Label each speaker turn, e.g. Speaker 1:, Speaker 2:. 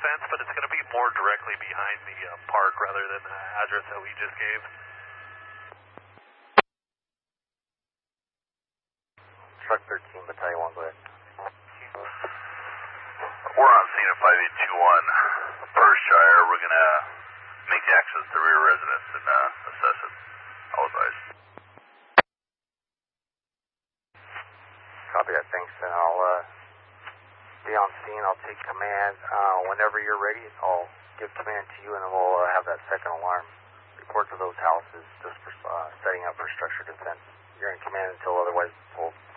Speaker 1: fence, but it's going to be more directly behind the park rather than the address that we just gave.
Speaker 2: Truck 13, Battalion 1, go ahead.
Speaker 3: We're on scene at 5821 Pershire. We're going to make access to rear residence and assess it. All advised.
Speaker 2: Copy that, thanks. And I'll be on scene. I'll take command. Whenever you're ready, I'll give command to you, and then we'll have that second alarm report to those houses just for setting up for structured defense. You're in command until otherwise told.